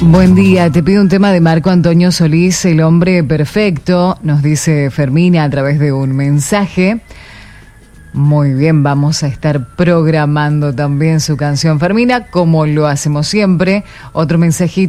Buen día, te pido un tema de Marco Antonio Solís, El hombre perfecto, nos dice Fermina a través de un mensaje. Muy bien, vamos a estar programando también su canción, Fermina, como lo hacemos siempre. Otro mensajito.